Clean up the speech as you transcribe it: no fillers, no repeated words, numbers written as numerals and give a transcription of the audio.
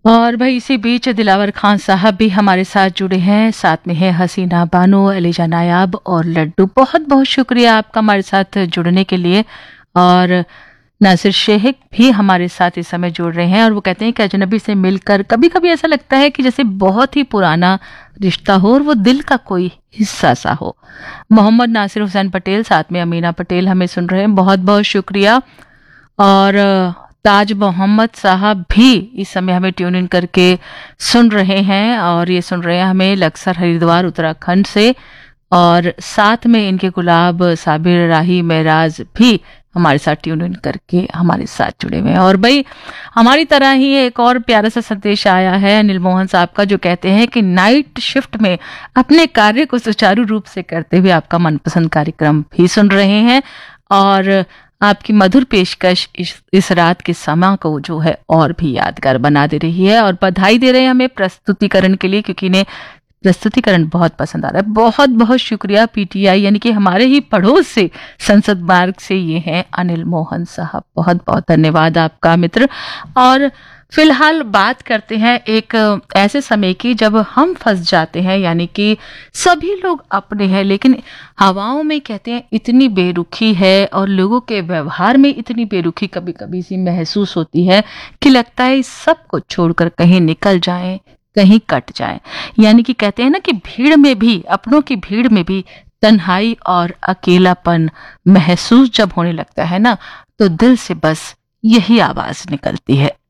और भाई इसी बीच दिलावर खान साहब भी हमारे साथ जुड़े हैं, साथ में है हसीना बानो, एलिजा नायाब और लड्डू। बहुत बहुत शुक्रिया आपका हमारे साथ जुड़ने के लिए। और नासिर शेख भी हमारे साथ इस समय जुड़ रहे हैं और वो कहते हैं कि अजनबी से मिलकर कभी कभी ऐसा लगता है कि जैसे बहुत ही पुराना रिश्ता हो और वो दिल का कोई हिस्सा सा हो। मोहम्मद नासिर हुसैन पटेल, साथ में अमीना पटेल हमें सुन रहे हैं, बहुत बहुत शुक्रिया। और ताज मोहम्मद साहब भी इस समय हमें ट्यून इन करके सुन रहे हैं और ये सुन रहे हैं हमें लक्सर हरिद्वार उत्तराखंड से। और साथ में इनके गुलाब साबिर राही महराज भी हमारे साथ ट्यून इन करके हमारे साथ जुड़े हुए हैं। और भाई हमारी तरह ही एक और प्यारा सा संदेश आया है अनिल मोहन साहब का, जो कहते हैं कि नाइट शिफ्ट में अपने कार्य को सुचारू रूप से करते हुए आपका मनपसंद कार्यक्रम भी सुन रहे हैं और आपकी मधुर पेशकश इस रात के समय को जो है और भी यादगार बना दे रही है। और बधाई दे रहे हैं हमें प्रस्तुतिकरण के लिए, क्योंकि इन्हें प्रस्तुतिकरण बहुत पसंद आ रहा है। बहुत बहुत शुक्रिया। पीटीआई यानी कि हमारे ही पड़ोस से संसद मार्ग से ये हैं अनिल मोहन साहब, बहुत बहुत धन्यवाद आपका मित्र। और फिलहाल बात करते हैं एक ऐसे समय की जब हम फंस जाते हैं, यानी कि सभी लोग अपने हैं लेकिन हवाओं में कहते हैं इतनी बेरुखी है और लोगों के व्यवहार में इतनी बेरुखी कभी कभी सी महसूस होती है कि लगता है इस सब को छोड़कर कहीं निकल जाएं, कहीं कट जाएं। यानी कि कहते हैं ना कि भीड़ में भी, अपनों की भीड़ में भी तन्हाई और अकेलापन महसूस जब होने लगता है ना, तो दिल से बस यही आवाज निकलती है,